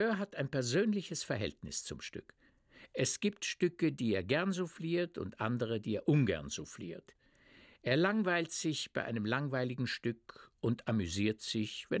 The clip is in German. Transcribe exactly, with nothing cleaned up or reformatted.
Er hat ein persönliches Verhältnis zum Stück. Es gibt Stücke, die er gern souffliert und andere, die er ungern souffliert. Er langweilt sich bei einem langweiligen Stück und amüsiert sich, wenn